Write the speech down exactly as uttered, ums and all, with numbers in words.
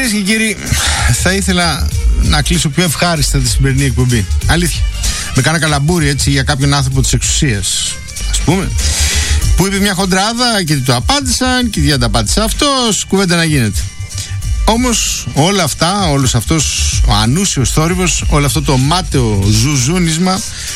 Κυρίες και κύριοι, θα ήθελα να κλείσω πιο ευχάριστα τη σημερινή εκπομπή. Αλήθεια. Με κάνα καλαμπούρι έτσι για κάποιον άνθρωπο της εξουσίας, ας πούμε, που είπε μια χοντράδα και του απάντησαν και δεν απάντησε αυτός, κουβέντα να γίνεται. Όμως όλα αυτά, όλος αυτός ο ανούσιος θόρυβος, όλο αυτό το μάταιο ζουζούνισμα